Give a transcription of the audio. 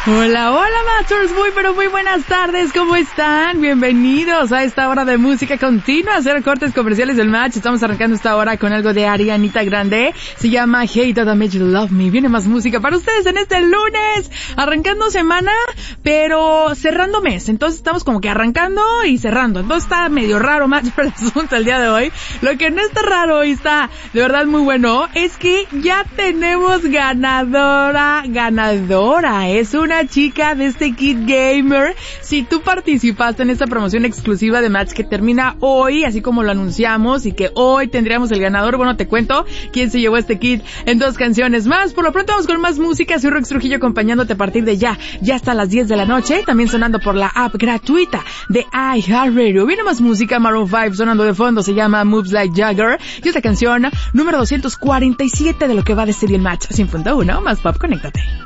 Hola, hola Masters, muy buenas tardes, ¿cómo están? Bienvenidos a esta hora de música continua, hacer cortes comerciales del match. Estamos arrancando esta hora con algo de Arianita Grande, se llama Hey That Made You Love Me. Viene más música para ustedes en este lunes, arrancando semana, pero cerrando mes. Entonces estamos como que arrancando y cerrando, entonces está medio raro match para el asunto el día de hoy. Lo que no está raro y está de verdad muy bueno es que ya tenemos ganadora, es una chica de este Kit Gamer. Si tú participaste en esta promoción exclusiva de Match que termina hoy, así como lo anunciamos, y que hoy tendríamos el ganador, bueno, te cuento quién se llevó este kit en 2 canciones más. Por lo pronto vamos con más música. Soy Rox Trujillo acompañándote a partir de ya hasta las 10 de la noche, también sonando por la app gratuita de iHeartRadio. Viene más música, Maroon 5 sonando de fondo, se llama Moves Like Jagger, y esta canción número 247 de lo que va de Serial Match 100.1, más pop, conéctate.